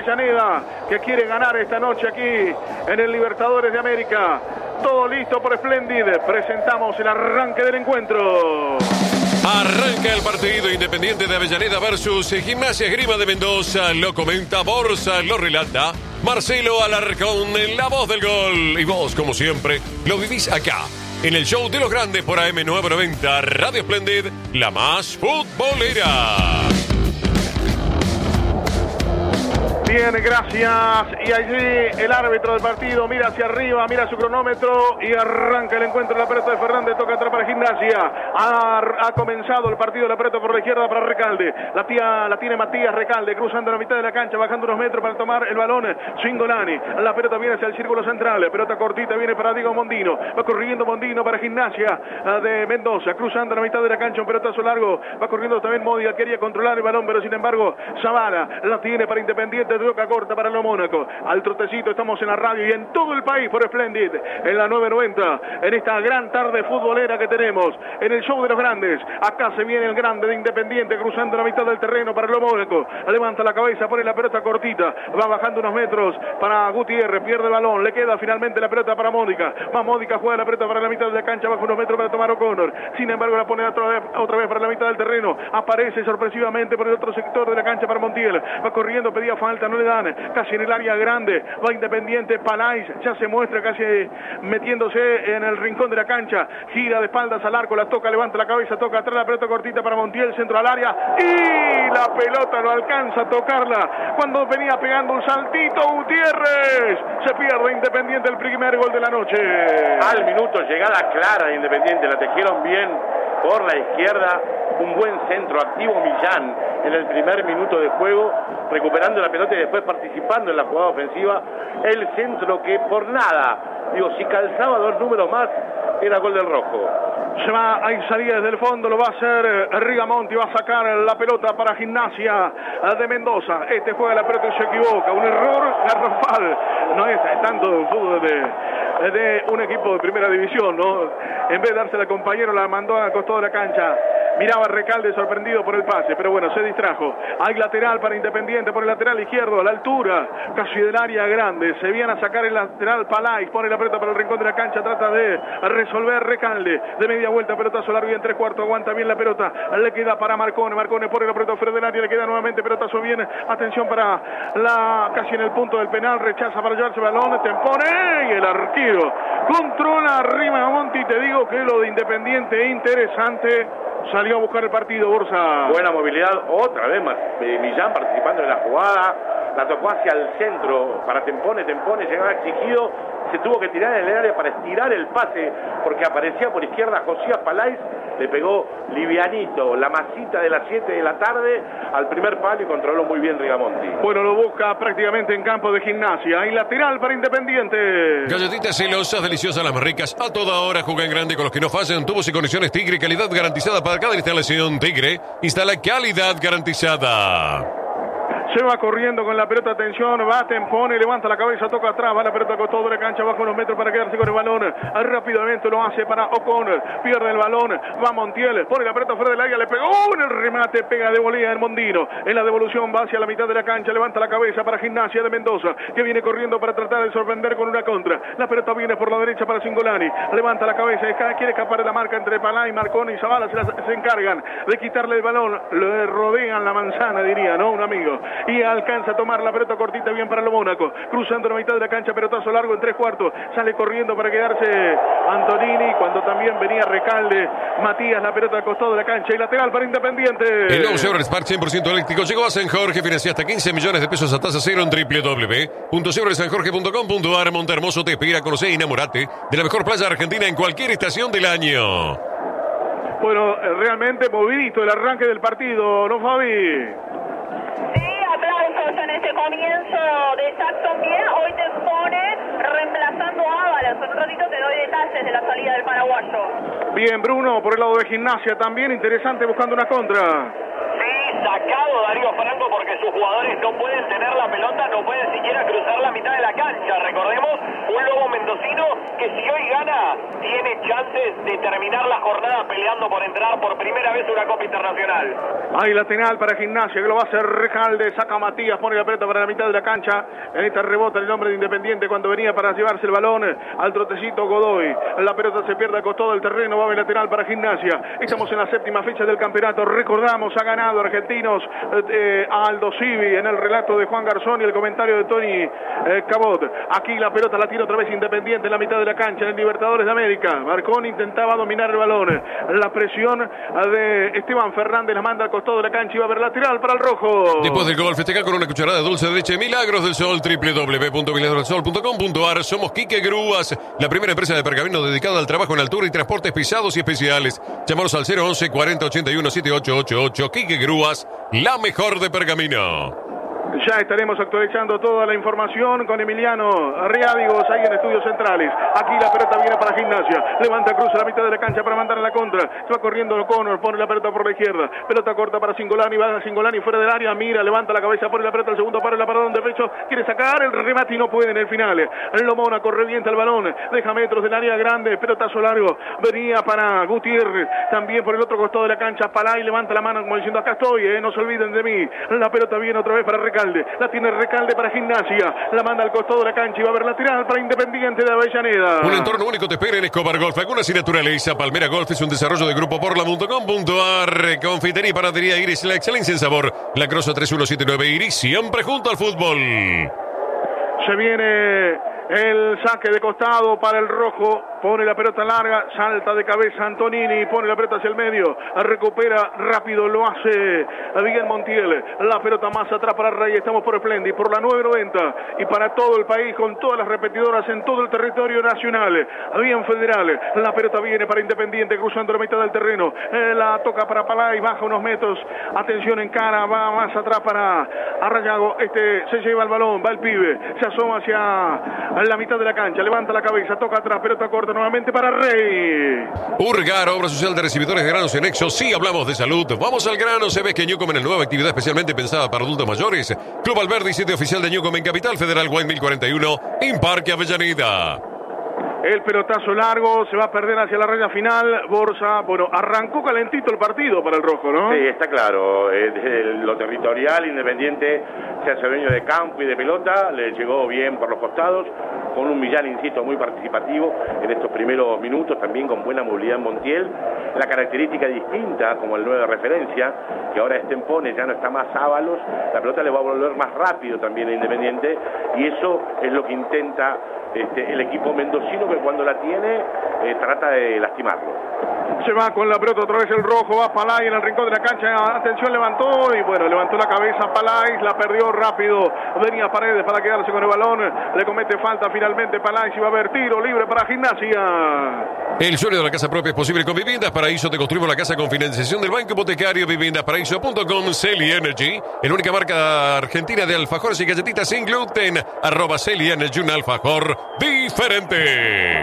Avellaneda, que quiere ganar esta noche aquí en el Libertadores de América. Todo listo por Splendid. Presentamos el arranque del encuentro. Arranca el partido Independiente de Avellaneda versus Gimnasia Esgrima de Mendoza. Lo comenta Borsa, lo relata Marcelo Alarcón, la voz del gol. Y vos, como siempre, lo vivís acá, en el show de los grandes por AM990, Radio Splendid, la más futbolera. Bien, gracias. Y allí el árbitro del partido mira hacia arriba, mira su cronómetro y arranca el encuentro. La pelota de Fernández toca atrás para Gimnasia. Ha comenzado el partido. La pelota por la izquierda para Recalde. La tiene Matías Recalde cruzando la mitad de la cancha, bajando unos metros para tomar el balón. Cingolani. La pelota viene hacia el círculo central. Pelota cortita viene para Diego Mondino. Va corriendo Mondino para Gimnasia de Mendoza, cruzando la mitad de la cancha. Un pelotazo largo. Va corriendo también Módica. Quería controlar el balón, pero sin embargo Zavala la tiene para Independiente. Toca corta para lo Mónaco. Al trotecito estamos en la radio y en todo el país por Splendid, en la 990, en esta gran tarde futbolera que tenemos, en el show de los grandes. Acá se viene el grande de Independiente, cruzando la mitad del terreno para lo Mónaco. Levanta la cabeza, pone la pelota cortita, va bajando unos metros para Gutiérrez, pierde el balón, le queda finalmente la pelota para Módica. Va Módica, juega la pelota para la mitad de la cancha, baja unos metros para tomar O'Connor. Sin embargo, la pone otra vez para la mitad del terreno. Aparece sorpresivamente por el otro sector de la cancha para Montiel. Va corriendo, pedía falta, no le dan, casi en el área grande, va Independiente, Palais ya se muestra casi metiéndose en el rincón de la cancha, gira de espaldas al arco, la toca, levanta la cabeza, toca atrás, la pelota cortita para Montiel, centro al área, y la pelota no alcanza a tocarla, cuando venía pegando un saltito Gutiérrez, se pierde Independiente el primer gol de la noche. Al minuto, llegada clara de Independiente, la tejieron bien por la izquierda, un buen centro, activo Millán en el primer minuto de juego, recuperando la pelota y después participando en la jugada ofensiva. El centro que por nada, si calzaba dos números más, era gol del rojo. Se va, hay salida desde el fondo, lo va a hacer Rigamonti, va a sacar la pelota para Gimnasia de Mendoza. Este juega la pelota y se equivoca, un error garrafal. No es tanto un fútbol de un equipo de primera división, ¿no? En vez de dársela al compañero, la mandó al costado de la cancha. Miraba Recalde sorprendido por el pase, pero bueno, se distrajo. Hay lateral para Independiente por el lateral izquierdo, a la altura casi del área grande. Se viene a sacar el lateral Palais, pone la pelota para el rincón de la cancha, trata de resolver Recalde. De media vuelta, pelotazo largo y en 3/4, aguanta bien la pelota. Le queda para Marcone, Marcone pone la pelota fuera del área, le queda nuevamente pelotazo bien. Atención para casi en el punto del penal, rechaza para llevarse el balón, Tempone y el arquero controla arriba a Monti. Te digo que lo de Independiente es interesante. Salió a buscar el partido, Borsa. Buena movilidad, otra vez más. Millán participando en la jugada. La tocó hacia el centro para Tempone llegaba exigido. Se tuvo que tirar en el área para estirar el pase, porque aparecía por izquierda Josías Palais. Le pegó livianito, la masita de las 7 de la tarde al primer palo y controló muy bien Rigamonti. Bueno, lo busca prácticamente en campo de Gimnasia. Hay lateral para Independiente. Galletitas celosas, deliciosas, las más ricas. A toda hora juega en grande con los que no fallan. Tubos y conexiones Tigre, calidad garantizada para cada instalación. Tigre instala calidad garantizada. Se va corriendo con la pelota, atención, va Tempone, levanta la cabeza, toca atrás, va la pelota con todo de la cancha, baja unos metros para quedarse con el balón. Rápidamente lo hace para O'Connor, pierde el balón, va Montiel, pone la pelota fuera del área, le pegó en el remate, pega de volea el Mondino. En la devolución va hacia la mitad de la cancha, levanta la cabeza para Gimnasia de Mendoza, que viene corriendo para tratar de sorprender con una contra. La pelota viene por la derecha para Cingolani, levanta la cabeza, quiere escapar de la marca entre Palais, Marconi y Zavala, se encargan de quitarle el balón, le rodean la manzana, diría, ¿no? Un amigo. Y alcanza a tomar la pelota cortita bien para lo Mónaco, cruzando la mitad de la cancha, pelotazo largo en 3/4, sale corriendo para quedarse Antonini, cuando también venía Recalde, Matías, la pelota al costado de la cancha y lateral para Independiente. El nuevo Chevrolet Spark 100% eléctrico llegó a San Jorge, financia hasta 15 millones de pesos a tasa cero en www.chevroletsanjorge.com.ar. Montehermoso te espera, conocer y enamorate de la mejor playa argentina en cualquier estación del año. Bueno, realmente movidito el arranque del partido, ¿no, Fabi? En este comienzo de Jacksonville, hoy te pone reemplazando a Ábalos. En un ratito te doy detalles de la salida del paraguayo. Bien, Bruno, por el lado de Gimnasia también, interesante buscando una contra. Sí, sacado Darío Franco porque sus jugadores no pueden tener la pelota, no pueden siquiera cruzar la mitad de la cancha. Recordemos, un lobo mendocino que si hoy gana tiene chances de terminar la jornada peleando por entrar por primera vez a una Copa Internacional. Hay lateral para Gimnasia, que lo va a hacer Recalde, saca Matías, pone la pelota para la mitad de la cancha. En esta rebota el hombre de Independiente cuando venía para llevarse el balón al trotecito Godoy. La pelota se pierde al costado del terreno, va a haber lateral para Gimnasia. Estamos en la séptima fecha del campeonato. Recordamos, ha ganado Argentinos a Aldo Civi en el relato de Juan Garzón y el comentario de Tony Cabot. Aquí la pelota la tira otra vez Independiente en la mitad de la cancha, en el Libertadores de América. Marcón intentaba dominar el balón. La presión de Esteban Fernández la manda al costado de la cancha y va a haber lateral para el rojo. Después del gol, festejar con una cucharada de dulce de leche Milagros del Sol, www.milagrosdelsol.com.ar. Somos Quique Grúas, la primera empresa de pergamino dedicada al trabajo en altura y transportes pesados y especiales. Llámanos al 011 40 81 7888. Quique Grúas, la mejor de pergamino. Ya estaremos actualizando toda la información con Emiliano Riávigos ahí en Estudios Centrales. Aquí la pelota viene para Gimnasia. Levanta, cruza la mitad de la cancha para mandar a la contra. Se va corriendo O'Connor, pone la pelota por la izquierda. Pelota corta para Cingolani, va a Cingolani fuera del área. Mira, levanta la cabeza, pone la pelota al segundo paro, el paradón derecho. Quiere sacar el remate y no puede en el final. Lomona revienta el balón. Deja metros del área grande. Pelotazo largo. Venía para Gutiérrez. También por el otro costado de la cancha. Palay levanta la mano como diciendo acá estoy, no se olviden de mí. La pelota viene otra vez para Recalde. La tiene Recalde para Gimnasia. La manda al costado de la cancha y va a haber lateral para Independiente de Avellaneda. Un entorno único te espera en Escobar Golf. Lagunas y naturaleza. Palmera Golf es un desarrollo de Grupo Porla.com.ar. Confitería y panadería Iris, la excelencia en sabor. La Crosa 3179 Iris, siempre junto al fútbol. Se viene el saque de costado para el rojo. Pone la pelota larga, salta de cabeza Antonini, pone la pelota hacia el medio, recupera rápido, lo hace Miguel Montiel. La pelota más atrás para Rey. Estamos por Splendid, por la 990 y para todo el país con todas las repetidoras en todo el territorio nacional. Bien federal, la pelota viene para Independiente cruzando la mitad del terreno. La toca para Palay, baja unos metros. Atención en cara, va más atrás para Arrayago. Se lleva el balón, va el pibe, se asoma hacia la mitad de la cancha, levanta la cabeza, toca atrás, pelota corta nuevamente para Rey. Urgar, obra social de recibidores de granos en Nexo. Sí, hablamos de salud. Vamos al grano. Se ve que Newcom en la nueva actividad especialmente pensada para adultos mayores. Club Alberdi, sitio oficial de Newcom en Capital Federal, Guay 1041, en Parque Avellaneda. El pelotazo largo, se va a perder hacia la raya final. Borsa, bueno, arrancó calentito el partido para el rojo, ¿no? Sí, está claro. Desde lo territorial, Independiente se hace dueño de campo y de pelota. Le llegó bien por los costados, con un Millán, insisto, muy participativo en estos primeros minutos, también con buena movilidad en Montiel. La característica distinta, como el 9 de referencia, que ahora es Tempone, ya no está más Ábalos. La pelota le va a volver más rápido también a Independiente, y eso es lo que intenta el equipo mendocino, que cuando la tiene trata de lastimarlo. Se va con la pelota otra vez el rojo, va Palay en el rincón de la cancha, atención, levantó y bueno, levantó la cabeza Palay, la perdió rápido, venía Paredes para quedarse con el balón, le comete falta finalmente Palay, y va a haber tiro libre para Gimnasia. El sueño de la casa propia es posible con Viviendas Paraíso. Te construimos la casa con financiación del Banco Hipotecario. Viviendasparaíso.com. Celi Energy, la única marca argentina de alfajores y galletitas sin gluten. @Celi Energy, un alfajor diferente.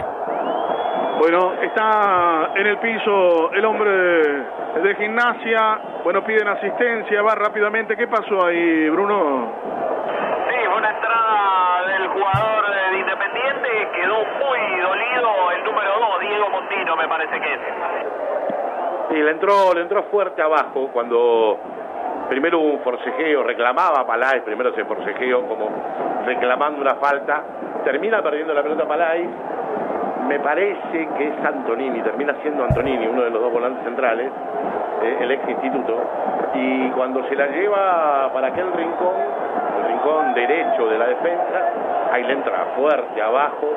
Bueno, está en el piso el hombre de Gimnasia. Bueno, piden asistencia, va rápidamente. ¿Qué pasó ahí, Bruno? Sí, una entrada del jugador de Independiente, quedó muy dolido el número 2, Diego Montino, me parece que es. Sí, le entró fuerte abajo cuando primero hubo un forcejeo, reclamaba Palay, primero se forcejeó como reclamando una falta, termina perdiendo la pelota Palay. Me parece que es Antonini, termina siendo Antonini, uno de los dos volantes centrales, el ex instituto, y cuando se la lleva para aquel rincón, el rincón derecho de la defensa, ahí le entra fuerte abajo.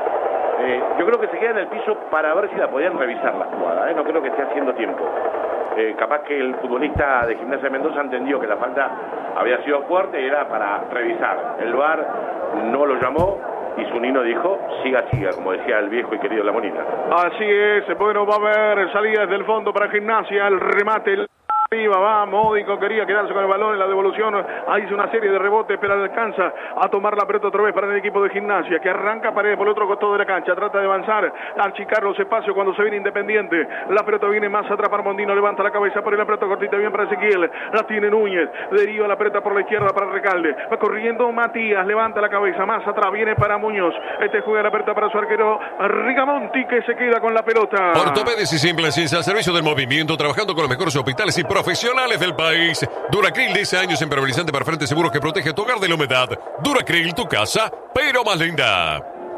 Yo creo que se queda en el piso para ver si la podían revisar la jugada, no creo que esté haciendo tiempo. Capaz que el futbolista de Gimnasia de Mendoza entendió que la falta había sido fuerte y era para revisar. El VAR no lo llamó y Zunino dijo, siga, como decía el viejo y querido La Monita. Así es, bueno, va a haber salidas del fondo para Gimnasia, el remate arriba, va Módico, quería quedarse con el balón en la devolución, ahí hizo una serie de rebotes, pero alcanza a tomar la pelota otra vez para el equipo de Gimnasia, que arranca Paredes por el otro costado de la cancha, trata de avanzar, achicar los espacios cuando se viene Independiente, la pelota viene más atrás para Mondino, levanta la cabeza por la pelota cortita, bien para Ezequiel, la tiene Núñez, deriva la pelota por la izquierda para Recalde, va corriendo Matías, levanta la cabeza, más atrás viene para Muñoz, juega la pelota para su arquero Rigamonti, que se queda con la pelota. Ortopedes y Simplesis al servicio del movimiento, trabajando con los mejores hospitales y profesionales del país. Duracril, 10 años impermeabilizante para frente seguro que protege tu hogar de la humedad. Duracril, tu casa, pero más linda.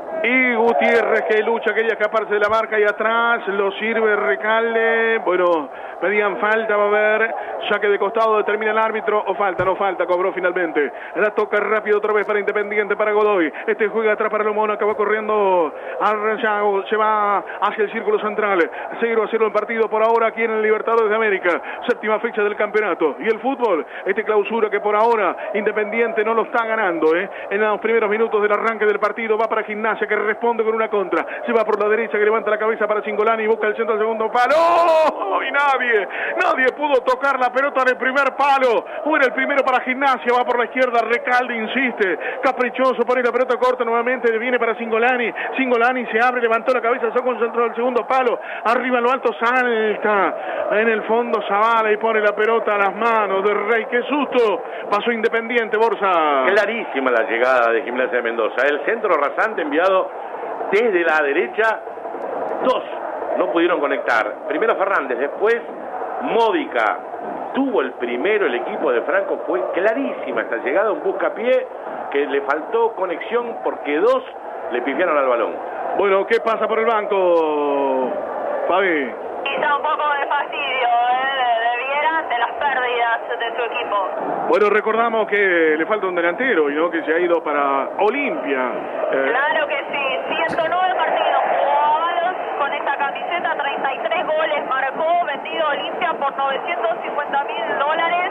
Y Gutiérrez, que lucha, quería escaparse de la marca y atrás lo sirve Recalde. Bueno, pedían falta, va a haber saque de costado, determina el árbitro, o falta, no falta, cobró finalmente. La toca rápido otra vez para Independiente, para Godoy. Juega atrás para Lomona, acaba corriendo Arrayago, se va hacia el círculo central. 0-0 el partido por ahora aquí en el Libertadores de América, séptima fecha del campeonato. Y el fútbol, clausura que por ahora Independiente no lo está ganando, En los primeros minutos del arranque del partido va para Gimnasia, que responde con una contra, se va por la derecha, que levanta la cabeza para Cingolani, busca el centro al segundo palo, y nadie pudo tocar la pelota en el primer palo. Fuera el primero para Gimnasia, va por la izquierda, Recalde insiste, caprichoso, pone la pelota corta nuevamente, viene para Cingolani se abre, levantó la cabeza, sacó un centro del segundo palo, arriba en lo alto salta, en el fondo Zavala y pone la pelota a las manos de Rey. Qué susto, pasó Independiente, Borja. Clarísima la llegada de Gimnasia de Mendoza, el centro rasante enviado desde la derecha, dos no pudieron conectar, primero Fernández, después Módica, tuvo el primero el equipo de Franco, fue clarísima esta llegada, un buscapié que le faltó conexión porque dos le pifiaron al balón. Bueno, ¿qué pasa por el banco, Fabi? Quizá un poco de fastidio de Viera de las pérdidas de su equipo. Bueno, recordamos que le falta un delantero, ¿no? Que se ha ido para Olimpia. Claro que sí, 109 partidos jugados con esta camiseta, 33 goles marcó, vendido a Olimpia por $950.000.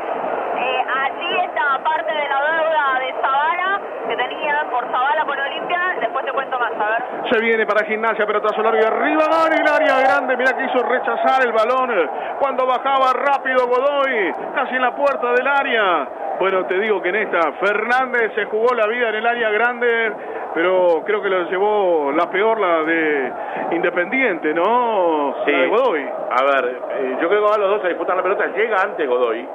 Allí está parte de la deuda de Zavala, que tenía por Zavala con Olimpia. Después te cuento más, a ver. Se viene para Gimnasia, pelotazo largo y arriba, en el área grande. Mira que hizo rechazar el balón cuando bajaba rápido Godoy, casi en la puerta del área. Bueno, te digo que en esta Fernández se jugó la vida en el área grande, pero creo que lo llevó la peor, la de Independiente, ¿no? Sí. La de Godoy. A ver, yo creo que van los dos a disputar la pelota, llega antes Godoy,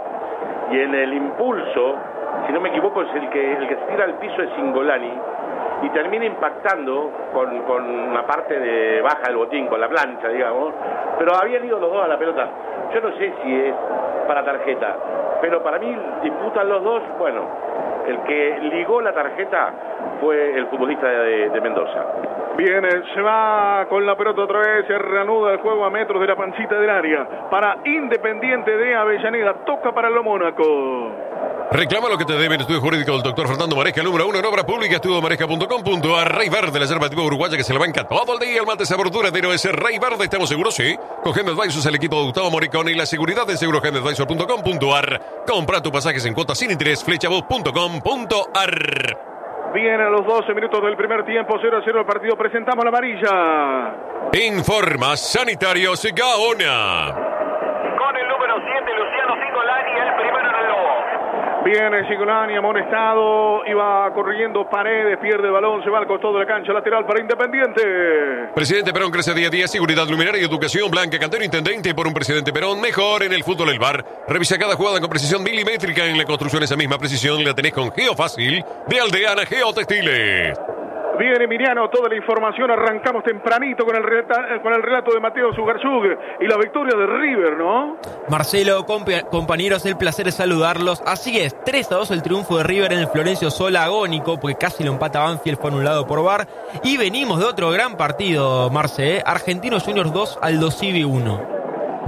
y en el impulso, si no me equivoco, es el que se tira al piso de Cingolani, y termina impactando con una parte de baja del botín, con la plancha, digamos, pero habían ido los dos a la pelota. Yo no sé si es para tarjeta, pero para mí disputan los dos. Bueno, el que ligó la tarjeta fue el futbolista de Mendoza. Viene, se va con la pelota otra vez, se reanuda el juego a metros de la pancita del área para Independiente de Avellaneda, toca para lo Mónaco. Reclama lo que te debe en estudio jurídico del doctor Fernando Maresca, número 1 en obra pública, estudiomaresca.com.ar. Rey Verde, la yerba tipo uruguaya que se la banca todo el día. El mate sabor duradero es Rey Verde, estamos seguros, sí. Con Gem Advisors, el equipo de Gustavo Moricón y la seguridad de segurogemadvisor.com.ar. Compra tus pasajes en cuotas sin interés, flechabus.com.ar. Vienen los 12 minutos del primer tiempo, 0-0 el partido, presentamos la amarilla. Informa Sanitarios Gaona. Con el número 7, Luciano Cingolani, el primero en el lobo. Viene Cingolani, amonestado, iba corriendo Paredes, pierde el balón, se va al costado de la cancha, lateral para Independiente. Presidente Perón crece día a día, seguridad, luminaria y educación. Blanca Cantero, intendente por un presidente Perón, mejor en el fútbol el VAR. Revisa cada jugada con precisión milimétrica. En la construcción esa misma precisión la tenés con Geofácil de Aldeana Geotextiles. Viene Emiliano, toda la información, arrancamos tempranito con el relato de Mateo Sugarzug y la victoria de River, ¿no? Marcelo, compañeros, el placer de saludarlos. Así es, 3-2 el triunfo de River en el Florencio Sola agónico, porque casi lo empata Banfield, fue anulado por VAR. Y venimos de otro gran partido, Marce, Argentinos Juniors 2, Aldo Civi 1.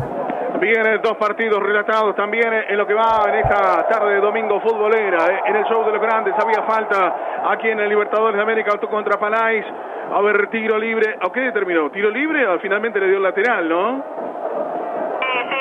Vienen dos partidos relatados también en lo que va en esta tarde de domingo futbolera. En el show de los grandes había falta aquí en el Libertadores de América contra Palais. A ver, tiro libre. ¿O qué determinó? ¿Tiro libre? Finalmente le dio el lateral, ¿no?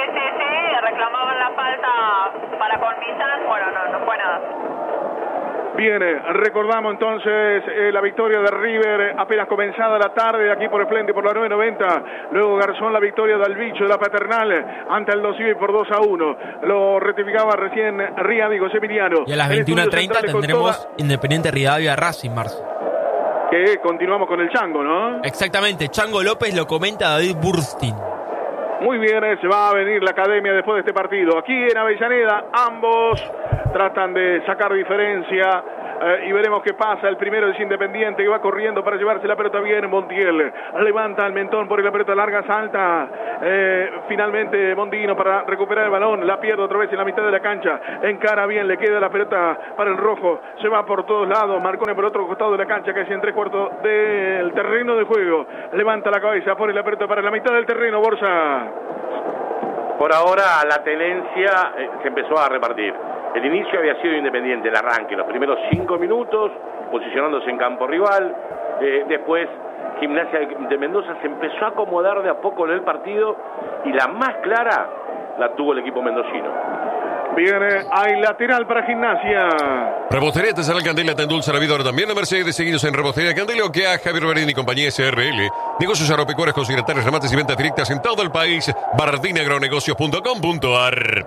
Sí. Reclamaban la falta para Cornizán. Bueno, no fue nada. Viene, recordamos entonces la victoria de River apenas comenzada la tarde aquí por Esplendid por la 990. Luego Garzón, la victoria del Bicho de la Paternal ante el Dosivi por 2-1. Lo rectificaba recién Riad y José Emiliano. Y a las 21:30 tendremos Independiente Rivadavia Racing, Marzo. Que continuamos con el Chango, ¿no? Exactamente, Chango López lo comenta David Burstin. Muy bien, se va a venir la academia después de este partido. Aquí en Avellaneda, ambos tratan de sacar diferencia y veremos qué pasa. El primero es Independiente, que va corriendo para llevarse la pelota bien. Montiel levanta el mentón por la pelota larga, salta. Finalmente Mondino para recuperar el balón. La pierde otra vez en la mitad de la cancha. Encara bien, le queda la pelota para el rojo. Se va por todos lados. Marcone por otro costado de la cancha, casi en 3/4 del terreno de juego. Levanta la cabeza, pone la pelota para la mitad del terreno. Borja. Por ahora la tenencia se empezó a repartir. El inicio había sido Independiente, el arranque, los primeros 5 minutos, posicionándose en campo rival. Después Gimnasia de Mendoza se empezó a acomodar de a poco en el partido y la más clara la tuvo el equipo mendocino. Viene, hay lateral para Gimnasia. Repostería te sale Candela, te endulza la vida ahora también. A Mercedes, seguidos en Repostería Candela, que a Javier Berini y compañía SRL. Negocios agropecuarios, consignatarios, remates y ventas directas en todo el país. bardinagronegocios.com.ar.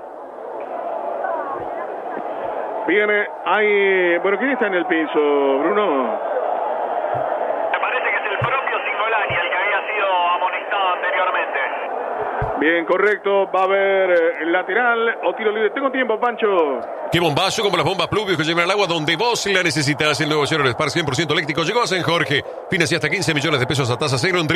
Viene, hay... Bueno, ¿quién está en el piso, Bruno? Me parece que es el propio Cingolani, el que había sido amonestado anteriormente. Bien, correcto. Va a haber el lateral o tiro libre. Tengo tiempo, Pancho. Qué bombazo, como las bombas Pluvios que llevan el agua donde vos la necesitas. El nuevo Chevrolet Spark 100% eléctrico llegó a San Jorge. Financia hasta 15 millones de pesos a tasa cero en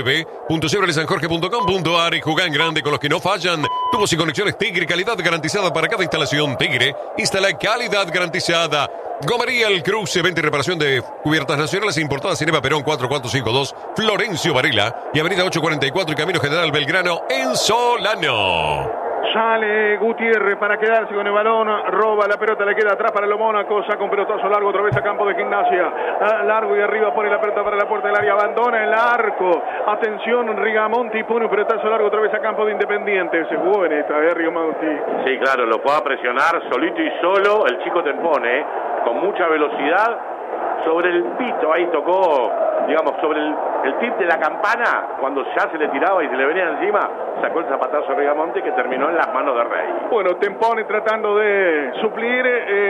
www.chevroletsanjorge.com.ar y jugá en grande con los que no fallan. Tubos y conexiones Tigre, calidad garantizada para cada instalación. Tigre, instala calidad garantizada. Gomería El Cruce, venta y reparación de cubiertas nacionales e importadas en Eva Perón 4452, Florencio Varela y Avenida 844 y Camino General Belgrano en Solano. Sale Gutiérrez para quedarse con el balón, roba la pelota, le queda atrás para lo Mónaco, saca un pelotazo largo otra vez a campo de Gimnasia, largo y arriba pone la pelota para la puerta del área, abandona el arco, atención Rigamonti, pone un pelotazo largo otra vez a campo de Independiente, se jugó en esta, Rigamonti. Sí, claro, lo puede presionar solito y solo, el chico Tempone, con mucha velocidad, sobre el pito, ahí tocó, digamos, sobre el tip de la campana, cuando ya se le tiraba y se le venía encima, sacó el zapatazo a Rigamonti que terminó en las manos de Rey. Bueno, Tempone tratando de suplir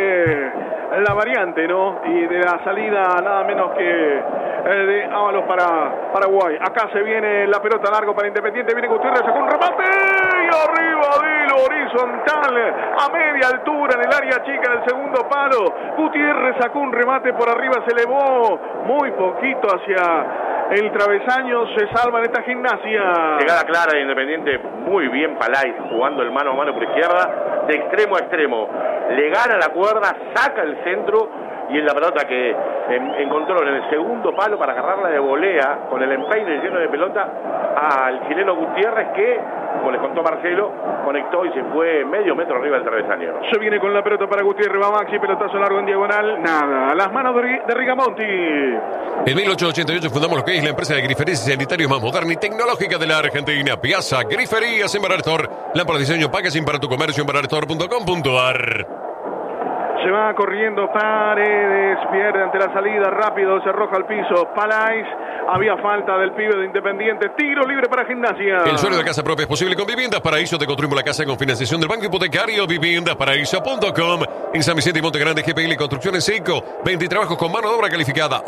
la variante, ¿no? Y de la salida nada menos que de Ábalos para Paraguay. Acá se viene la pelota largo para Independiente, viene Gutiérrez, sacó un remate y arriba de lo horizontal a media altura en el área chica del segundo palo. Gutiérrez sacó un remate por arriba, se elevó muy poquito hacia el travesaño, se salva en esta Gimnasia. Llegada clara de Independiente, muy bien Palais, jugando el mano a mano por izquierda, de extremo a extremo. Le gana la cuerda, saca el centro y en la pelota que encontró en el segundo palo para agarrarla de volea, con el empeine lleno de pelota, al chileno Gutiérrez que, como les contó Marcelo, conectó y se fue medio metro arriba del travesaño. Se viene con la pelota para Gutiérrez, va Maxi, pelotazo largo en diagonal, nada, a las manos de Rigamonti. En 1888 fundamos lo que es la empresa de griferías y sanitarios más moderna y tecnológica de la Argentina. Piazza Griferías en Barra Store. Lámpara de diseño, packaging para tu comercio en barrastore.com.ar. Se va corriendo Paredes, pierde ante la salida, rápido, se arroja al piso. Palais, había falta del pibe de Independiente, tiro libre para Gimnasia. El sueño de casa propia es posible con Viviendas Paraíso. Te construimos la casa con financiación del Banco Hipotecario. Viviendasparaíso.com. En San Vicente y Monte Grande, GPL Construcción en Seco. 20 trabajos con mano de obra calificada.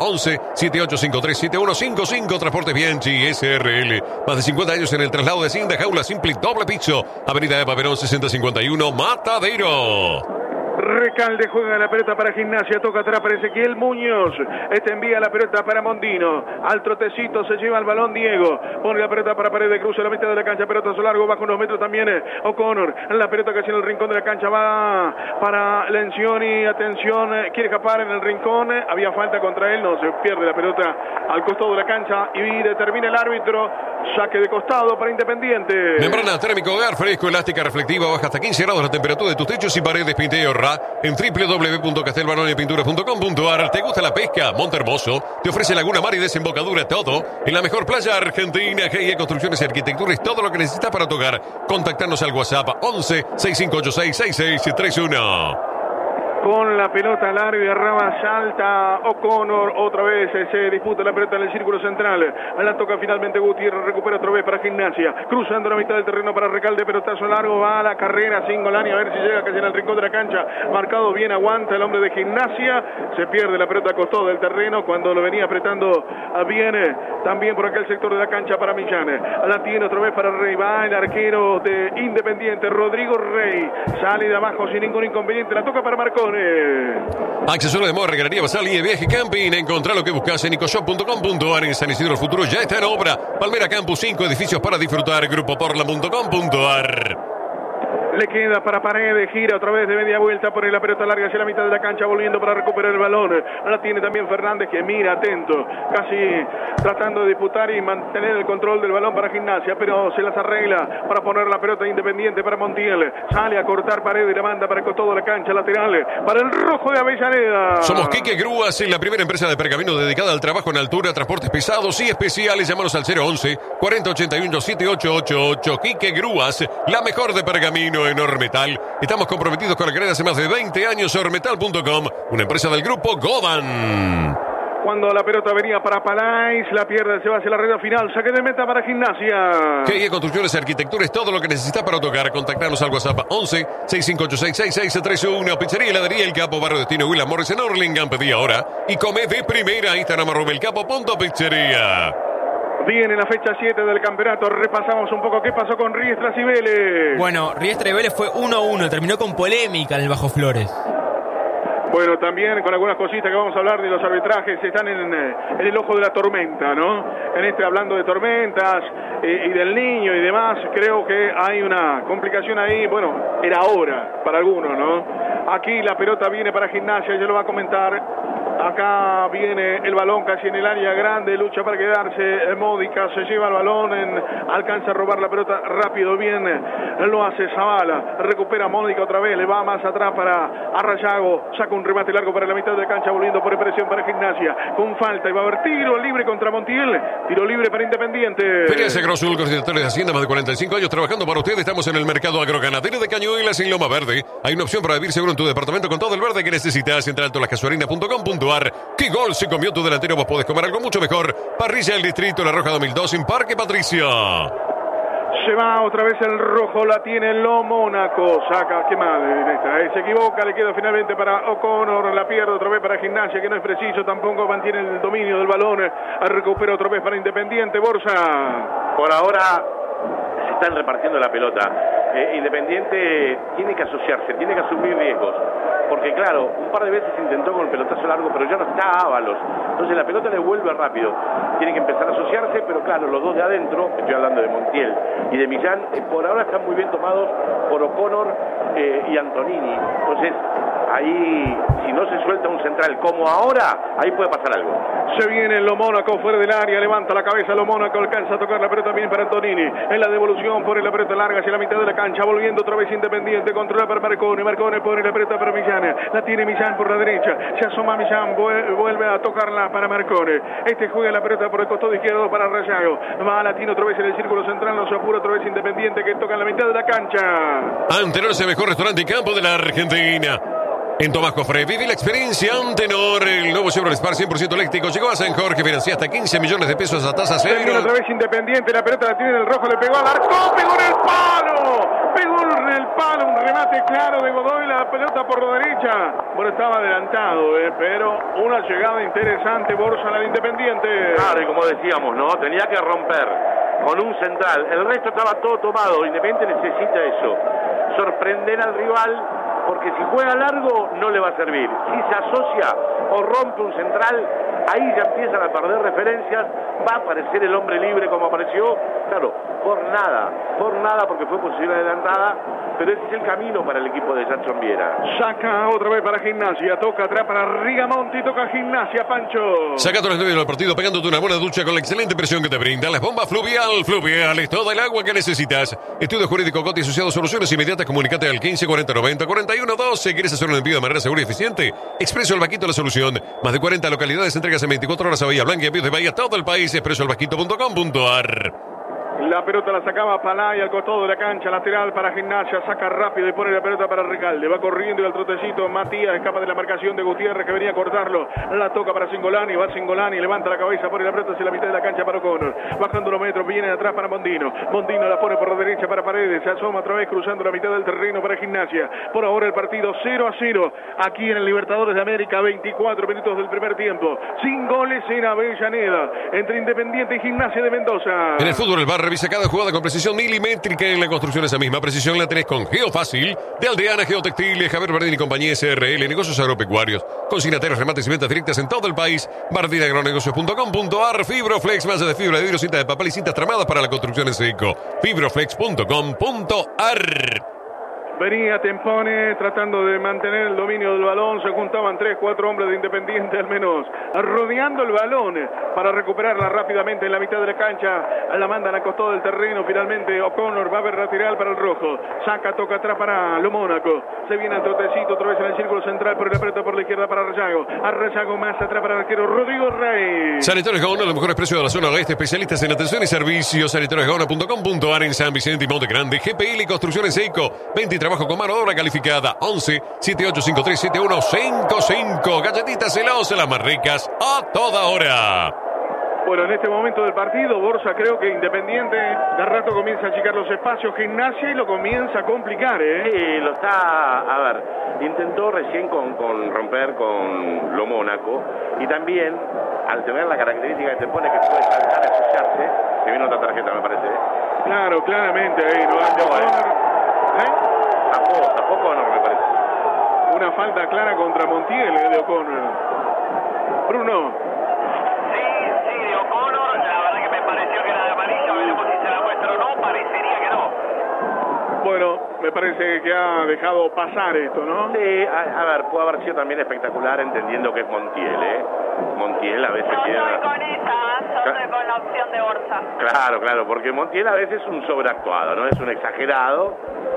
11-7853-7155. Transportes Bianchi SRL. Más de 50 años en el traslado de Cinda, jaula simple doble piso. Avenida Eva Perón 6051, Matadero. Recalde juega la pelota para Gimnasia, toca atrás para Ezequiel Muñoz, envía la pelota para Mondino, al trotecito se lleva el balón Diego, pone la pelota para Paredes, cruza la mitad de la cancha, pelotazo largo, bajo unos metros también O'Connor, la pelota casi en el rincón de la cancha, va para Lencioni, atención, quiere escapar en el rincón, había falta contra él, no, se pierde la pelota al costado de la cancha y determina el árbitro, saque de costado para Independiente. Membrana térmico hogar, fresco, elástica, reflectiva, baja hasta 15 grados la temperatura de tus techos y paredes, pinta y ahorra en www.castelbanonipinturas.com.ar. ¿Te gusta la pesca? Montehermoso te ofrece Laguna Mar y desembocadura, todo en la mejor playa argentina. GIE Construcciones y Arquitectura es todo lo que necesitas para tu hogar. Contactarnos al WhatsApp 11-6586-6631. con la pelota larga y Rama salta O'Connor, otra vez se disputa la pelota en el círculo central, la toca finalmente Gutiérrez, recupera otra vez para Gimnasia, cruzando la mitad del terreno para Recalde, pelotazo largo, va a la carrera Singolani, a ver si llega casi en el rincón de la cancha, marcado bien, aguanta el hombre de Gimnasia, se pierde la pelota a costado del terreno cuando lo venía apretando bien también por aquel sector de la cancha para Millán, la tiene otra vez para Rey, va el arquero de Independiente, Rodrigo Rey, sale de abajo sin ningún inconveniente, la toca para Marcone. Accesorios de moda, regarería basal y de viaje camping. Encontrá lo que buscas en ecoshop.com.ar. En San Isidro Futuro ya está en obra. Palmera Campus, 5 edificios para disfrutar. Grupoportland.com.ar. Le queda para Paredes, gira otra vez de media vuelta, pone la pelota larga hacia la mitad de la cancha, volviendo para recuperar el balón. Ahora tiene también Fernández que mira atento, casi tratando de disputar y mantener el control del balón para Gimnasia, pero se las arregla para poner la pelota Independiente para Montiel. Sale a cortar Paredes y la manda para el costado de la cancha lateral para el rojo de Avellaneda. Somos Quique Grúas, la primera empresa de pergamino dedicada al trabajo en altura, transportes pesados y especiales. Llámanos al 011 4081 7888. Quique Grúas, la mejor de pergamino en Ormetal. Estamos comprometidos con la carrera hace más de 20 años. Ormetal.com, una empresa del grupo Godan. Cuando la pelota venía para Palais, la pierde, se va hacia la red final, saque de meta para Gimnasia. GIE Construcciones y Arquitectura es todo lo que necesitas para tocar. Contactarnos al WhatsApp 11 65866631. Pizzería Heladería El Capo, Barrio Destino William Morris en Orlingham. Pedí ahora y come de primera. Instagram @elcapo.pizzería. Viene la fecha 7 del campeonato, repasamos un poco qué pasó con Riestra y Vélez. Bueno, Riestra y Vélez fue 1-1, terminó con polémica en el Bajo Flores. Bueno, también con algunas cositas que vamos a hablar de los arbitrajes, están en el ojo de la tormenta, ¿no? Hablando de tormentas y del niño y demás, creo que hay una complicación ahí, bueno, era hora para algunos, ¿no? Aquí la pelota viene para Gimnasia, ya lo va a comentar. Acá viene el balón casi en el área grande, lucha para quedarse, Módica se lleva el balón, alcanza a robar la pelota rápido, bien, lo hace Zavala, recupera Módica otra vez, le va más atrás para Arrayago, saca un remate largo para la mitad de la cancha, volviendo por presión para Gimnasia, con falta, y va a haber tiro libre contra Montiel, tiro libre para Independiente. Feliz Agrosul, coordinadores de Hacienda, más de 45 años trabajando para ustedes. Estamos en el mercado agroganadero de Cañuelas en Loma Verde. Hay una opción para vivir seguro en tu departamento con todo el verde que necesitas. Entra a altolascasuarinas.com.ar. ¿Qué gol se comió tu delantero? Vos podés comer algo mucho mejor. Parrilla del Distrito, La Roja 2002 en Parque Patricia. Se va otra vez el rojo, la tiene Lo Mónaco, saca, qué mal en esta, se equivoca, le queda finalmente para O'Connor, la pierde otra vez para Gimnasia, que no es preciso, tampoco mantiene el dominio del balón, recupera otra vez para Independiente, Borja. Por ahora se están repartiendo la pelota, Independiente tiene que asociarse, tiene que asumir riesgos, porque claro, un par de veces intentó con el pelotazo largo, pero ya no está Ábalos, entonces la pelota le vuelve rápido, tiene que empezar a asociarse, pero claro, los dos de adentro, estoy hablando de Montiel y de Millán, por ahora están muy bien tomados por O'Connor y Antonini, entonces ahí, si no se suelta un central como ahora, ahí puede pasar algo. Se viene Lo Mónaco fuera del área, levanta la cabeza Lo Mónaco, alcanza a tocar la pelota bien para Antonini, en la devolución pone la pelota larga hacia la mitad de la cancha, volviendo otra vez Independiente, controla para Marcone pone la pelota para Millán, la tiene Millán por la derecha, se asoma Millán, vuelve a tocarla para Marcone, juega la pelota por el costado izquierdo para Rayago, va la tiene otra vez en el círculo central, no se apura otra vez Independiente que toca en la mitad de la cancha. Antenor es el mejor restaurante y campo de la Argentina. En Tomás Cofre, vive la experiencia Antenor, el nuevo Chevrolet Spark 100% eléctrico. Llegó a San Jorge, financia hasta 15 millones de pesos a tasa cero. Termina otra vez Independiente, la pelota la tiene en el rojo, le pegó al arco, pegó en el palo, un remate claro de Godoy, la pelota por la derecha. Bueno, estaba adelantado, pero una llegada interesante, Borja, la de Independiente. Claro, y como decíamos, ¿no? Tenía que romper con un central, el resto estaba todo tomado, Independiente necesita eso, sorprender al rival, porque si juega largo no le va a servir. Si se asocia o rompe un central, ahí ya empiezan a perder referencias, va a aparecer el hombre libre como apareció, claro, por nada, porque fue posible adelantada, pero ese es el camino para el equipo de Jackson Viera. Saca otra vez para Gimnasia, toca atrás para Rigamonti, toca Gimnasia, Pancho. Saca todas las 9 del partido pegándote una buena ducha con la excelente presión que te brinda las bombas Fluvial, es toda el agua que necesitas. Estudio Jurídico Coti asociado, soluciones inmediatas, comunicate al 15 40 90 41 12. ¿Quieres hacer un envío de manera segura y eficiente? Expreso El Vaquito, la solución. Más de 40 localidades, entregas en 24 horas a Bahía Blanca y envíos de Bahía a todo el país. expresoelvaquito.com.ar. La pelota la sacaba Palay al costado de la cancha, lateral para Gimnasia, saca rápido y pone la pelota para Recalde, va corriendo y al trotecito Matías escapa de la marcación de Gutiérrez que venía a cortarlo, la toca para Cingolani, va Cingolani, levanta la cabeza, pone la pelota hacia la mitad de la cancha para O'Connor, bajando los metros, viene de atrás para Mondino la pone por la derecha para Paredes, se asoma otra vez cruzando la mitad del terreno para Gimnasia, por ahora el partido 0-0, aquí en el Libertadores de América, 24 minutos del primer tiempo, sin goles en Avellaneda, entre Independiente y Gimnasia de Mendoza. En el fútbol el VAR revisa cada jugada con precisión milimétrica. En la construcción esa misma precisión la tenés con Geofácil, de Aldeana Geotextiles, Javier Bardini y compañía SRL, negocios agropecuarios, consignateros, remates y ventas directas en todo el país, bardinaagronegocios.com.ar, Fibroflex, malla de fibra de vidrio, cinta de papel y cintas tramadas para la construcción en seco, fibroflex.com.ar. Venía Tempone tratando de mantener el dominio del balón, se juntaban 3-4 hombres de Independiente al menos, rodeando el balón para recuperarla rápidamente en la mitad de la cancha, la mandan a costado del terreno, finalmente O'Connor va a ver lateral para el rojo, saca, toca atrás para Lo Mónaco, se viene al trotecito otra vez en el círculo central, por la pelota por la izquierda para Arrellago más atrás para el arquero Rodrigo Rey. Sanitarios Gaona, los mejores precios de la zona oeste, especialistas en atención y servicios, sanitariosgaona.com.ar en San Vicente y Monte Grande, GPL y Construcción en Seco, 20 trabajo con mano de obra calificada, 11 7853 7155. Galletitas celosas, las más ricas a toda hora. Bueno, en este momento del partido, Borja, creo que Independiente de rato comienza a achicar los espacios, Gimnasia y lo comienza a complicar, Sí, lo está, a ver, intentó recién con romper con Lo Mónaco y también, al tener la característica que te pone que puede saltar a asociarse, se viene otra tarjeta, me parece. Claro, claramente ahí, ¿no? Tampoco no me parece. Una falta clara contra Montiel de O'Connor. Bruno. Sí, de O'Connor, la verdad que me pareció que era de amarilla, veremos si se la muestra o no, parecería que no. Bueno, me parece que ha dejado pasar esto, ¿no? Sí, a ver, puede haber sido también espectacular entendiendo que es Montiel, Montiel a veces Yo tiene... estoy con esa, yo estoy con la opción de Borja. Claro, porque Montiel a veces es un sobreactuado, ¿no? Es un exagerado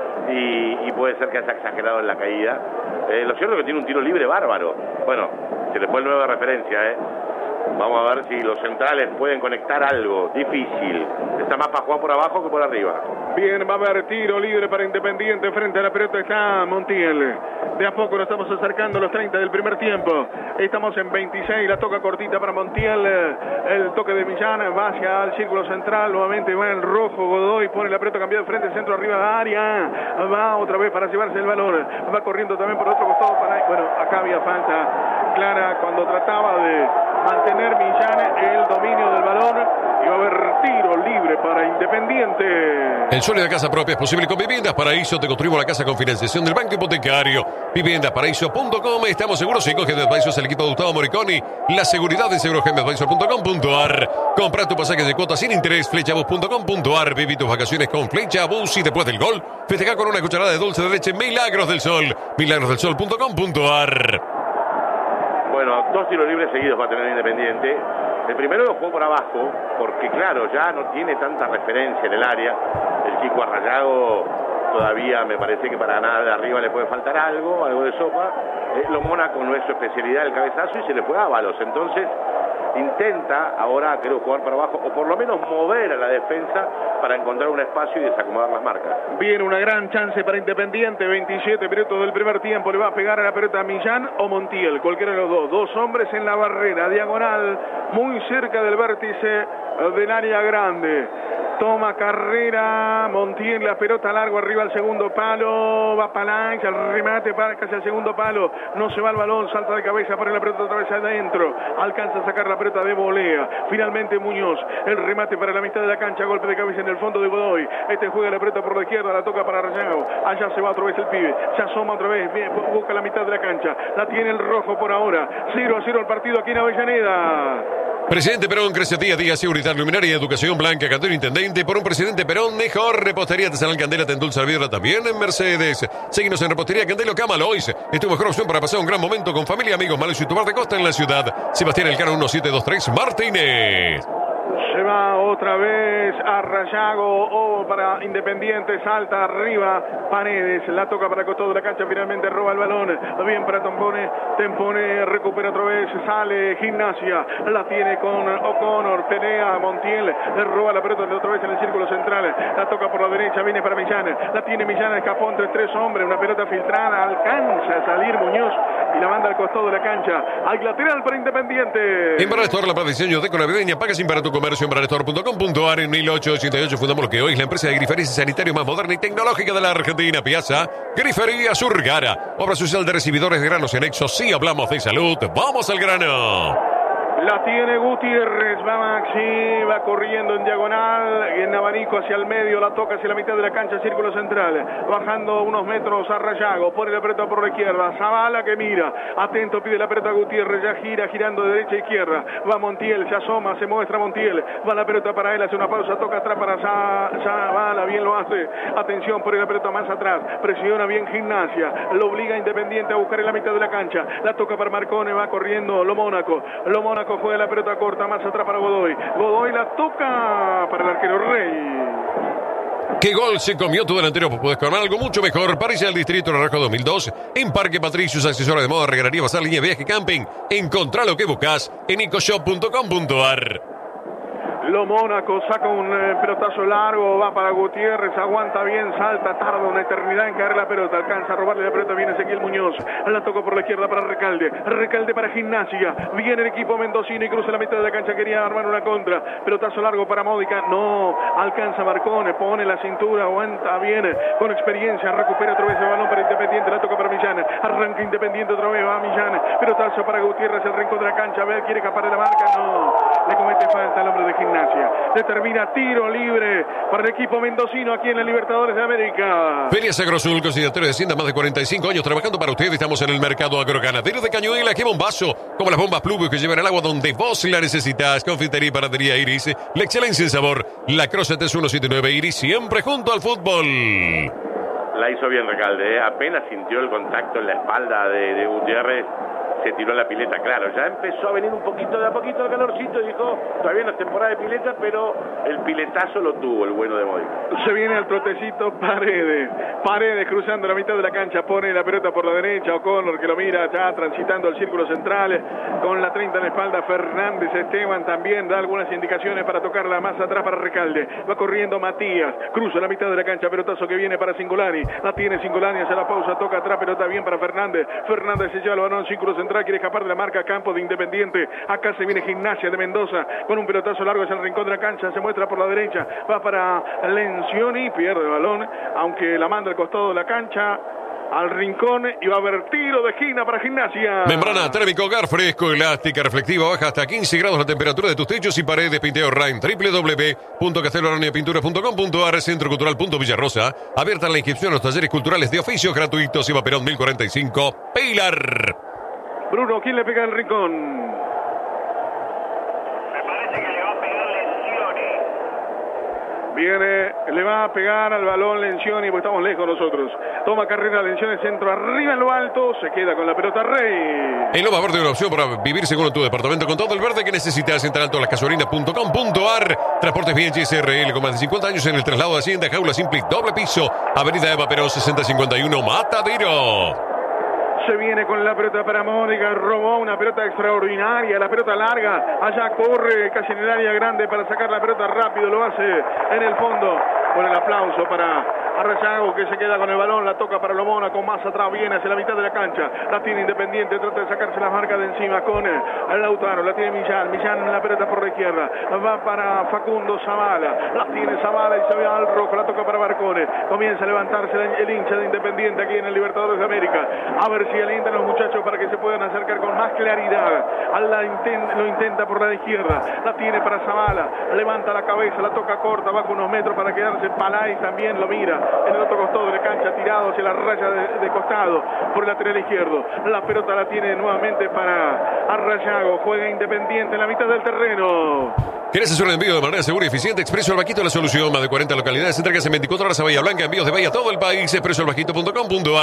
y puede ser que haya exagerado en la caída. Lo cierto es que tiene un tiro libre bárbaro. Bueno, se le fue el 9 de referencia, Vamos a ver si los centrales pueden conectar algo. Difícil. Está más para jugar por abajo que por arriba. Bien, va a haber tiro libre para Independiente. Frente a la pelota está Montiel. De a poco nos estamos acercando a los 30 del primer tiempo. Estamos en 26. La toca cortita para Montiel. El toque de Millán va hacia el círculo central. Nuevamente va el rojo. Godoy pone la pelota cambiada de frente. Centro arriba de área. Va otra vez para llevarse el balón. Va corriendo también por otro costado. Bueno, acá había falta clara cuando trataba de mantener Millán el dominio del balón y va a haber tiro libre para Independiente. El sueño de casa propia es posible con Viviendas Paraíso. Te construimos la casa con financiación del Banco Hipotecario. Viviendasparaíso.com. Estamos seguros si Cogen Advisor es el equipo de Gustavo Moriconi. La seguridad en segurogemadvisor.com.ar. Compra tu pasaje de cuota sin interés. Flechabus.com.ar. Viví tus vacaciones con Flechabus y después del gol, festeja con una cucharada de dulce de leche Milagros del Sol. Milagrosdelsol.com.ar. Bueno, 2 tiros libres seguidos va a tener Independiente. El primero lo jugó por abajo, porque claro, ya no tiene tanta referencia en el área. El chico Arrayago todavía me parece que para ganar de arriba le puede faltar algo de sopa. Lo Mónaco no es su especialidad el cabezazo y se le fue a Ábalos. Entonces intenta ahora, creo, jugar para abajo o por lo menos mover a la defensa para encontrar un espacio y desacomodar las marcas. Viene una gran chance para Independiente, 27 minutos del primer tiempo, le va a pegar a la pelota a Millán o Montiel, cualquiera de los dos hombres en la barrera, diagonal, muy cerca del vértice del área grande. Toma carrera Montiel, la pelota largo arriba al segundo palo, va Palay, el remate para casi al segundo palo, no se va el balón, salta de cabeza, pone la pelota otra vez adentro, alcanza a sacar la pelota de volea, finalmente Muñoz, el remate para la mitad de la cancha, golpe de cabeza en el fondo de Godoy, juega la pelota por la izquierda, la toca para Arrayago, allá se va otra vez el pibe, se asoma otra vez, bien, busca la mitad de la cancha, la tiene el rojo por ahora, 0-0 el partido aquí en Avellaneda. Presidente Perón crece día a día, seguridad, luminaria y educación blanca, Cantón Intendente, por un presidente Perón mejor, repostería artesanal Candela, te endulza la vidra también en Mercedes. Seguinos en repostería Candelo Camalois, es tu mejor opción para pasar un gran momento con familia, amigos, Malois y tu bar de costa en la ciudad. Sebastián Elcano 1723 Martínez. Se va otra vez a Rayago, para Independiente, salta arriba Paredes, la toca para el costado de la cancha, finalmente roba el balón, bien para Tempone, recupera otra vez, sale Gimnasia, la tiene con O'Connor, pelea Montiel, le roba la pelota otra vez en el círculo central, la toca por la derecha, viene para Millán, la tiene Millán, escapó entre 3 hombres, una pelota filtrada, alcanza a salir Muñoz y la manda al costado de la cancha, al lateral para Independiente. En Barrestore, la para diseño de navideña, paga sin para tu comercio en barrestore.com.ar. En 1888 fundamos lo que hoy es la empresa de griferías y sanitario más moderna y tecnológica de la Argentina. Piazza Grifería Surgara, obra social de recibidores de granos y anexos. Si hablamos de salud, vamos al grano. La tiene Gutiérrez, va Maxi, va corriendo en diagonal, en abanico hacia el medio, la toca hacia la mitad de la cancha, círculo central, bajando unos metros a Rayago, pone la pelota por la izquierda, Zavala que mira, atento, pide la pelota a Gutiérrez, ya gira, girando de derecha a izquierda, va Montiel, se asoma, se muestra Montiel, va la pelota para él, hace una pausa, toca atrás para Zavala, bien lo hace, atención, pone la pelota más atrás, presiona bien Gimnasia, lo obliga Independiente a buscar en la mitad de la cancha, la toca para Marcone, va corriendo Lo Mónaco juega la pelota corta, más atrás para Godoy la toca para el arquero Rey. ¿Qué gol se comió tu delantero? Pues puedes comer algo mucho mejor. Parece al Distrito Naranjo 2002. En Parque Patricios, accesorios de moda, regalaría, bazar, línea, viaje, camping. Encontrá lo que buscas en ecoshop.com.ar. Lo Mónaco saca un pelotazo largo, va para Gutiérrez, aguanta bien, salta, tarda una eternidad en caer la pelota, alcanza a robarle la pelota, viene Ezequiel Muñoz, la tocó por la izquierda para Recalde para Gimnasia, viene el equipo mendocino y cruza la mitad de la cancha, quería armar una contra, pelotazo largo para Módica, no alcanza Marcone, pone la cintura, aguanta bien, con experiencia, recupera otra vez el balón para Independiente, la toca para Millán, arranca Independiente otra vez, va Millán, pelotazo para Gutiérrez, el rincón de la cancha, a ver, quiere escapar de la marca, no, le comete falta al hombre de Gimnasia. Determina tiro libre para el equipo mendocino aquí en la Libertadores de América. Ferias Agrosul, consideratorio de Hacienda, más de 45 años trabajando para ustedes. Estamos en el mercado agroganadero de Cañuelas. ¡Qué bombazo! Como las bombas Pluvio que llevan el agua donde vos la necesitas. Confitería y panadería Iris, la excelencia en sabor. La Croce 3179 Iris, siempre junto al fútbol. La hizo bien Recalde, apenas sintió el contacto en la espalda de Gutiérrez, se tiró en la pileta, claro, ya empezó a venir un poquito de a poquito el calorcito, dijo, todavía no es temporada de pileta, pero el piletazo lo tuvo el bueno de Módica. Se viene al trotecito Paredes cruzando la mitad de la cancha, pone la pelota por la derecha, O'Connor que lo mira ya transitando el círculo central, con la 30 en la espalda, Fernández Esteban también da algunas indicaciones para tocarla más atrás para Recalde, va corriendo Matías, cruza la mitad de la cancha, pelotazo que viene para Singolani, la tiene Singolani, hace la pausa, toca atrás, pelota bien para Fernández se lleva el balón, círculo central, quiere escapar de la marca, campo de Independiente, acá se viene Gimnasia de Mendoza, con un pelotazo largo hacia el rincón de la cancha, se muestra por la derecha, va para Lencioni, pierde el balón, aunque la manda al costado de la cancha, al rincón, y va a haber tiro de esquina para Gimnasia. Membrana térmica, hogar fresco, elástica, reflectiva, baja hasta 15 grados la temperatura de tus techos y paredes. Pinteo Rain, www.casteloaroniapintura.com.ar, Centro Cultural Villarrosa, abierta la inscripción a los talleres culturales de oficios gratuitos, Eva Perón 1045, Pilar. Bruno, ¿quién le pega el rincón? Me parece que le va a pegar Lencioni. Viene, le va a pegar al balón Lencioni, porque estamos lejos nosotros. Toma carrera Lencioni, centro arriba en lo alto, se queda con la pelota Rey. En Loma Verde, una opción para vivir según tu departamento con todo el verde que necesitas. Entra en altolascasolinas.com.ar. Transportes bien SRL con más de 50 años en el traslado de Hacienda, jaula simple, doble piso. Avenida Eva Perón 6051, Matadero. Se viene con la pelota para Mónica, robó una pelota extraordinaria, la pelota larga, allá corre casi en el área grande para sacar la pelota rápido, lo hace en el fondo, con el aplauso para Rayago que se queda con el balón, la toca para Lo Mónaco, más atrás viene hacia la mitad de la cancha, la tiene Independiente, trata de sacarse la marca de encima con Lautaro, la tiene Millán en la pelota por la izquierda, va para Facundo Zavala, la tiene Zavala y se ve al rojo, la toca para Marcone, comienza a levantarse el hincha de Independiente aquí en el Libertadores de América, a ver si alientan los muchachos para que se puedan acercar con más claridad, lo intenta por la izquierda, la tiene para Zavala, levanta la cabeza, la toca corta, baja unos metros para quedarse, Palay también lo mira, en el otro costado de la cancha, tirado hacia la raya de costado, por el lateral izquierdo, la pelota la tiene nuevamente para Rayago, juega Independiente en la mitad del terreno. ¿Querés hacer un envío de manera segura y eficiente? Expreso El Bajito, la solución. Más de 40 localidades, entregas en 24 horas a Bahía Blanca, envíos de Bahía a todo el país. expresoelbajito.com.ar.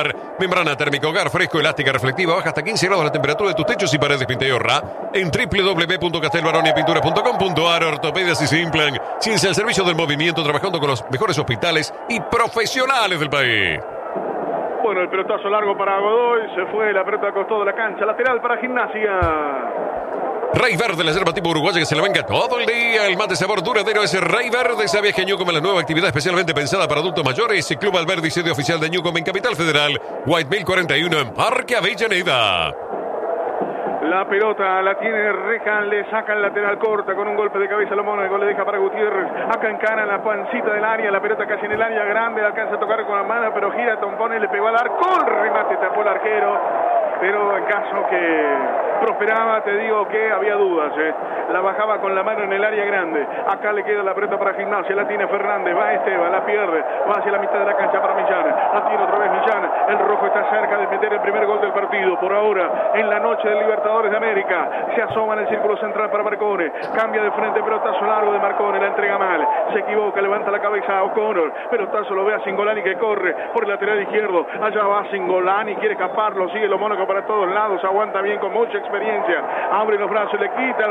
Membrana térmica hogar, fresco, elástica, reflectiva, baja hasta 15 grados la temperatura de tus techos y paredes Pintayorra. En www.castelbaroniapintura.com.ar. Ortopedias y Simplan. Ciencia al servicio del movimiento, trabajando con los mejores hospitales y profesionales del país. Bueno, el pelotazo largo para Godoy, se fue, la pelota al costado de la cancha, lateral para Gimnasia. Rey Verde, la yerba tipo uruguaya que se le venga todo el día. El mate sabor duradero es Rey Verde. Sabía que Newcom es la nueva actividad especialmente pensada para adultos mayores. Club Alberdi, sede oficial de Newcom en Capital Federal. White 1041 en Parque Avellaneda. La pelota la tiene Rejan, le saca el lateral corta con un golpe de cabeza Lomona, el gol le deja para Gutiérrez, acá encara en la pancita del área, la pelota casi en el área grande, alcanza a tocar con la mano, pero gira, Tompone, le pegó al arco, el remate tapó el arquero, pero en caso que prosperaba, te digo que había dudas, la bajaba con la mano en el área grande, acá le queda la pelota para Gimnasia, la tiene Fernández, va Esteban, la pierde, va hacia la mitad de la cancha para Millán, la tiene otra vez Millán, el rojo está cerca de meter el primer gol del partido, por ahora, en la noche del Libertadores de América, se asoma en el círculo central para Marcone, cambia de frente, pelotazo largo de Marcone, la entrega mal, se equivoca, levanta la cabeza a O'Connor, pelotazo lo ve a Singolani que corre por el lateral izquierdo, allá va Singolani, quiere escaparlo, sigue lo Mónaco para todos lados, aguanta bien con mucha experiencia, abre los brazos, le quita